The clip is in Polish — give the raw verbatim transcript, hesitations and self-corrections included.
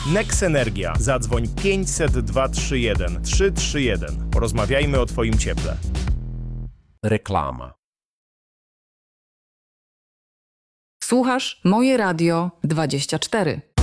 Nex Energia. Zadzwoń pięćset dwa trzy jeden trzy trzy jeden. Porozmawiajmy o Twoim cieple. Reklama. Słuchasz Moje Radio dwadzieścia cztery.